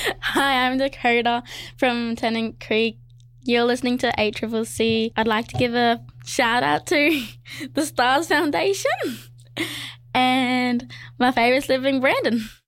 Hi, I'm Dakota from Tennant Creek. You're listening to ACCC. I'd like to give a shout out to the Stars Foundation and my favourite's living Brandon.